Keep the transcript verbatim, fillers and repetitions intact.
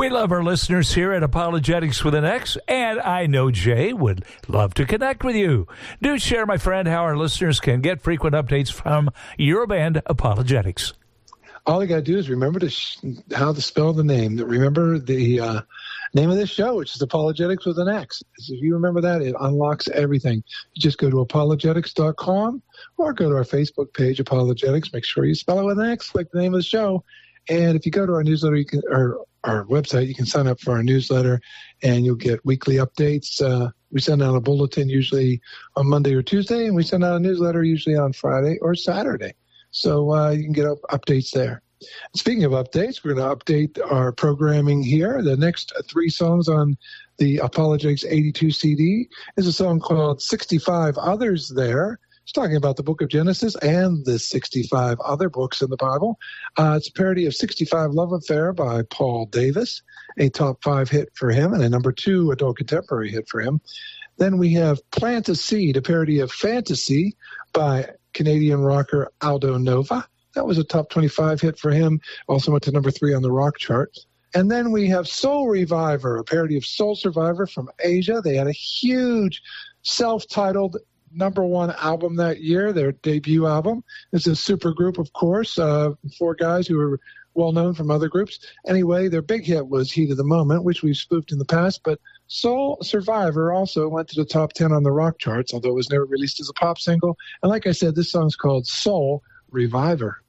We love our listeners here at Apologetics with an X, and I know Jay would love to connect with you. Do share, my friend, how our listeners can get frequent updates from your band, Apologetics. All you got to do is remember to sh- how to spell the name. Remember the uh, name of this show, which is Apologetics with an X. If you remember that, it unlocks everything. You just go to apologetics dot com or go to our Facebook page, Apologetics. Make sure you spell it with an X, like the name of the show. And if you go to our newsletter, you can, or our website, you can sign up for our newsletter, and you'll get weekly updates. Uh, we send out a bulletin usually on Monday or Tuesday, and we send out a newsletter usually on Friday or Saturday. So uh, you can get up updates there. Speaking of updates, we're going to update our programming here. The next three songs on the Apologetics eighty-two C D is a song called sixty-five Others There. It's talking about the book of Genesis and the sixty-five other books in the Bible. Uh, it's a parody of sixty-five Love Affair by Paul Davis, a top five hit for him and a number two adult contemporary hit for him. Then we have Plant a Seed, a parody of Fantasy by Canadian rocker Aldo Nova. That was a top twenty-five hit for him. Also went to number three on the rock charts. And then we have Soul Reviver, a parody of Soul Survivor from Asia. They had a huge self-titled number one album that year, their debut album. It's a super group, of course, uh, four guys who were well-known from other groups. Anyway, their big hit was Heat of the Moment, which we've spoofed in the past, but Soul Survivor also went to the top ten on the rock charts, although it was never released as a pop single. And like I said, this song's called Soul Reviver.